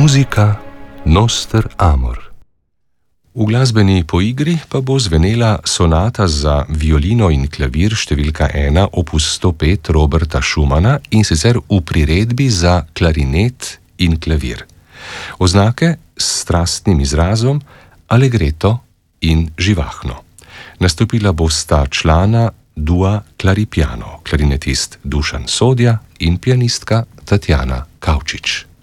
Muzika Noster Amor. V glasbeni poigri pa bo zvenela sonata za violino in klavir številka 1 opus 105 Roberta Schumana, in sicer v priredbi za klarinet in klavir. Oznake s strastnim izrazom, allegretto in živahno. Nastopila bosta člana dua Claripiano, klarinetist Dušan Sodja in pianistka Tatjana Kavčič.